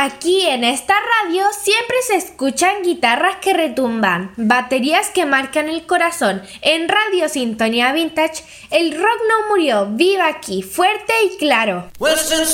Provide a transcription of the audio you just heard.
Aquí en esta radio siempre se escuchan guitarras que retumban, baterías que marcan el corazón. En Radio Sintonía Vintage, el rock no murió, vive aquí, fuerte y claro. Well, since